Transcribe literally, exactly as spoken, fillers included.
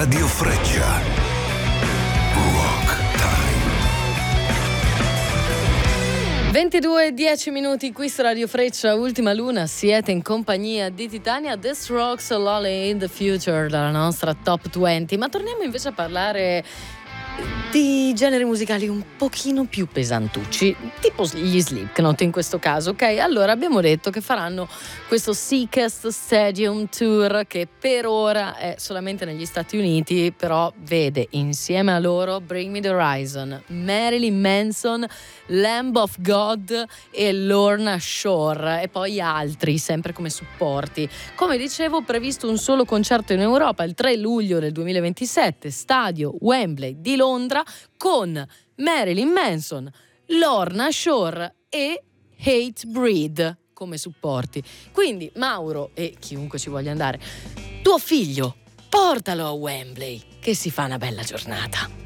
Radio Freccia. Rock Time. ventidue e dieci minuti qui su Radio Freccia, ultima luna, siete in compagnia di Titania. This Rocks Lolly in the Future, dalla nostra Top venti. Ma torniamo invece a parlare di generi musicali un pochino più pesantucci, tipo gli Slipknot in questo caso, ok? Allora abbiamo detto che faranno questo Sickest Stadium Tour, che per ora è solamente negli Stati Uniti, però vede insieme a loro Bring Me the Horizon, Marilyn Manson, Lamb of God e Lorna Shore, e poi altri sempre come supporti. Come dicevo, previsto un solo concerto in Europa il tre luglio del duemilaventisette, stadio Wembley di Londra, con Marilyn Manson, Lorna Shore e Hatebreed come supporti. Quindi Mauro e chiunque ci voglia andare, tuo figlio, portalo a Wembley, che si fa una bella giornata.